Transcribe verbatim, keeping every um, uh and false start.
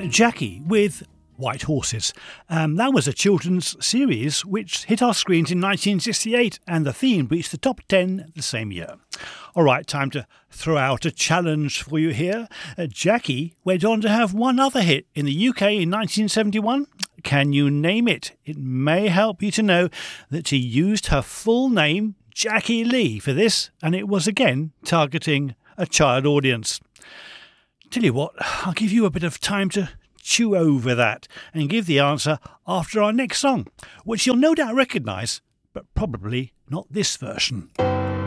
Jackie with White Horses. Um, that was a children's series which hit our screens in nineteen sixty-eight, and the theme reached the top ten the same year. All right, time to throw out a challenge for you here. Uh, Jackie went on to have one other hit in the U K in nineteen seventy-one. Can you name it? It may help you to know that she used her full name, Jackie Lee, for this, and it was again targeting a child audience. Tell you what, I'll give you a bit of time to chew over that and give the answer after our next song, which you'll no doubt recognise, but probably not this version.